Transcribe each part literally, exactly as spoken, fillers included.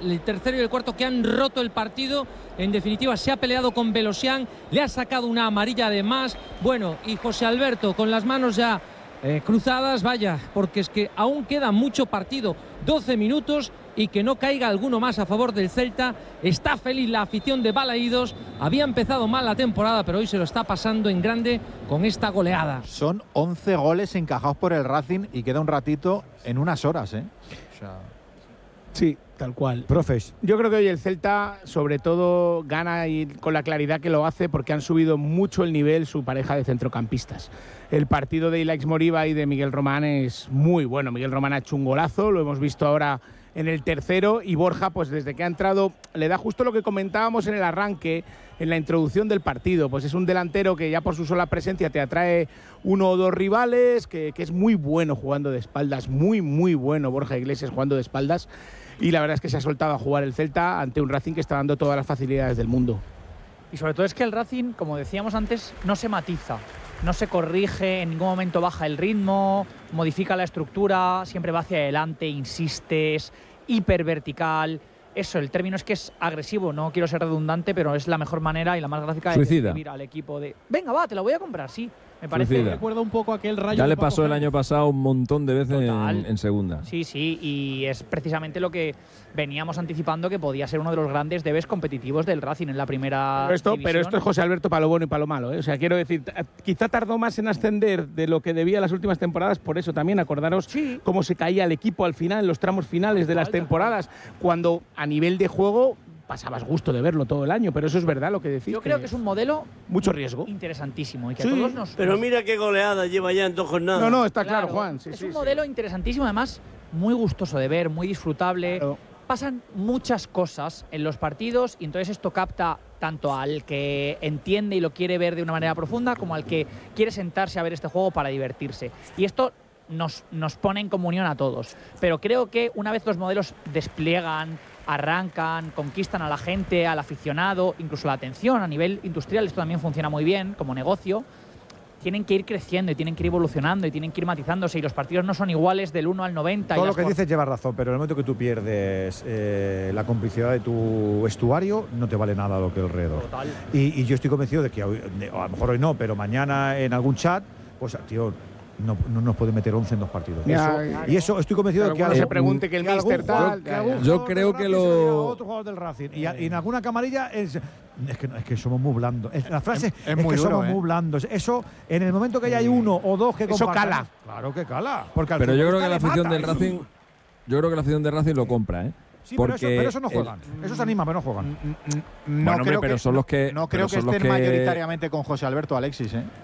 el tercero y el cuarto que han roto el partido. En definitiva, se ha peleado con Velosian, le ha sacado una amarilla además. Bueno, y José Alberto con las manos ya eh, cruzadas, vaya, porque es que aún queda mucho partido, doce minutos, y que no caiga alguno más a favor del Celta. Está feliz la afición de Balaídos. Había empezado mal la temporada, pero hoy se lo está pasando en grande con esta goleada. Son once goles encajados por el Racing y queda un ratito en unas horas, ¿eh? O sea... Sí, tal cual. Profes. Yo creo que hoy el Celta, sobre todo, gana y con la claridad que lo hace porque han subido mucho el nivel su pareja de centrocampistas. El partido de Ilaix Moriba y de Miguel Román es muy bueno. Miguel Román ha hecho un golazo, lo hemos visto ahora en el tercero, y Borja, pues desde que ha entrado, le da justo lo que comentábamos en el arranque, en la introducción del partido. Pues es un delantero que ya por su sola presencia te atrae uno o dos rivales, que, que es muy bueno jugando de espaldas, muy, muy bueno Borja Iglesias jugando de espaldas, y la verdad es que se ha soltado a jugar el Celta ante un Racing que está dando todas las facilidades del mundo. Y sobre todo es que el Racing, como decíamos antes, no se matiza, no se corrige, en ningún momento baja el ritmo, modifica la estructura, siempre va hacia adelante, insiste, es hipervertical. Eso, el término es que es agresivo, no quiero ser redundante, pero es la mejor manera y la más gráfica de describir al equipo de venga, va, te lo voy a comprar, sí. Me parece. Suicida. Recuerda un poco aquel Rayo. Ya le pasó el año pasado un montón de veces en, en segunda. Sí, sí, y es precisamente lo que veníamos anticipando, que podía ser uno de los grandes debes competitivos del Racing en la primera pero esto, división. Pero esto es José Alberto para lo bueno y para lo malo, ¿eh? O sea, quiero decir, quizá tardó más en ascender de lo que debía las últimas temporadas, por eso también acordaros sí. cómo se caía el equipo al final, en los tramos finales de las temporadas, cuando a nivel de juego pasabas gusto de verlo todo el año, pero eso es verdad lo que decís. Yo creo que es un modelo mucho riesgo, interesantísimo y que sí, a todos nos. Pero mira qué goleada lleva ya en dos jornadas. No, no, está claro, claro, Juan. Sí, es sí, un sí. modelo interesantísimo, además muy gustoso de ver, muy disfrutable. Claro. Pasan muchas cosas en los partidos y entonces esto capta tanto al que entiende y lo quiere ver de una manera profunda como al que quiere sentarse a ver este juego para divertirse. Y esto nos, nos pone en comunión a todos. Pero creo que una vez los modelos despliegan, arrancan, conquistan a la gente, al aficionado, incluso la atención a nivel industrial, esto también funciona muy bien como negocio, tienen que ir creciendo y tienen que ir evolucionando y tienen que ir matizándose, y los partidos no son iguales del uno al noventa. Todo y lo que por... dices lleva razón, pero en el momento que tú pierdes eh, la complicidad de tu vestuario, no te vale nada lo que alrededor. Total. Y, y yo estoy convencido de que hoy, a lo mejor hoy no, pero mañana en algún chat, pues tío, no, no nos puede meter once en dos partidos. Ya, eso, y eso estoy convencido de que alguno algún, se pregunte que el que míster algún tal, jugador- que algún Yo jugador creo del que Racing se lo diga a lo- otro jugador del Racing. Y, a- y en alguna camarilla es, es que es que somos muy blandos. Es- la frase es, es muy que duro, somos ¿eh? muy blandos. Eso en el momento que ya hay uno o dos que Eso compartan- cala. Claro que cala. Porque al Pero yo creo futbolista que la le afición mata del eso. Racing, yo creo que la afición del Racing lo compra, ¿eh? Sí, Porque pero, eso, pero eso no el- juegan. Eso se anima, pero no juegan. No Bueno, hombre, creo pero que, son los que- no pero creo que son los estén que- mayoritariamente con José Alberto Alexis, ¿eh?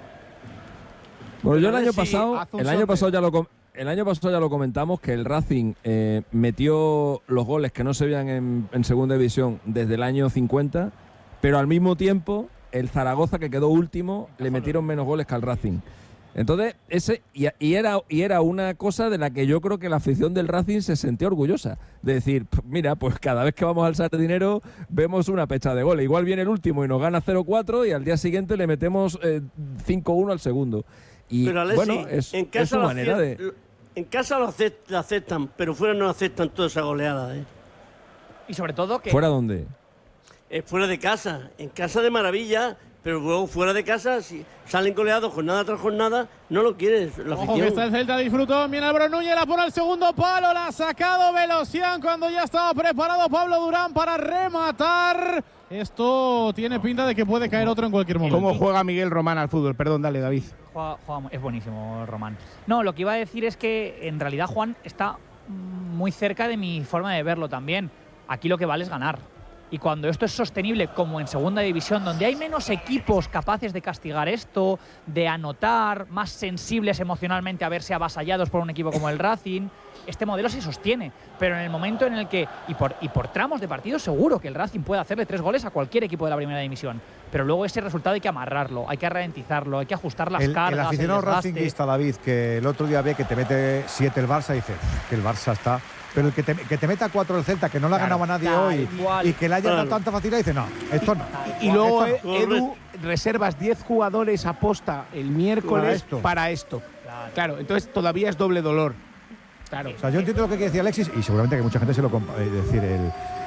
Bueno, yo el a ver año si pasado, hace un el año sorteo. pasado ya lo com- el año pasado ya lo comentamos, que el Racing eh, metió los goles que no se veían en, en segunda división desde el año cincuenta, pero al mismo tiempo el Zaragoza, que quedó último, le metieron menos goles que al Racing. Entonces, ese y, y era y era una cosa de la que yo creo que la afición del Racing se sentía orgullosa. De decir, "P- mira, pues cada vez que vamos a alzar dinero vemos una pecha de goles. Igual viene el último y nos gana cero cuatro y al día siguiente le metemos eh, cinco uno al segundo. Y Pero Alexis, bueno, es, en es casa su lo manera acien- de... En casa lo acep- lo aceptan, pero fuera no aceptan toda esa goleada, ¿eh? Y sobre todo que... ¿Fuera dónde? Eh, fuera de casa, en casa de maravilla, pero luego fuera de casa, si salen goleados jornada tras jornada, no lo quieres, la Ojo que afición. está el Celta, disfrutó. Viene Álvaro Núñez, la pone al segundo palo, la ha sacado Velosian cuando ya estaba preparado Pablo Durán para rematar. Esto tiene pinta de que puede caer otro en cualquier momento. ¿Cómo juega Miguel Román al fútbol? Perdón, dale, David. Juega- juega mu- es buenísimo, Román. No, lo que iba a decir es que en realidad Juan está mm, muy cerca de mi forma de verlo también. Aquí lo que vale es ganar. Y cuando esto es sostenible, como en segunda división, donde hay menos equipos capaces de castigar esto, de anotar, más sensibles emocionalmente a verse avasallados por un equipo como el Racing, este modelo se sostiene. Pero en el momento en el que, y por, y por tramos de partido, seguro que el Racing puede hacerle tres goles a cualquier equipo de la primera división. Pero luego ese resultado hay que amarrarlo, hay que ralentizarlo, hay que ajustar las El, cargas. el aficionado desgaste. racinguista, David, que el otro día ve que te mete siete el Barça, dice que el Barça está. Pero el que te, que te meta cuatro el Celta, que no le ha ganado a nadie tal hoy cual. y que le haya dado Claro. tanta facilidad, dice no, esto no. Y luego, eh, Esto Edu, reservas diez jugadores a posta el miércoles Para esto. para esto. Claro. Claro, entonces todavía es doble dolor. Claro. O sea, yo entiendo lo que quiere decir Alexis y seguramente que mucha gente se lo compa- es decir, el,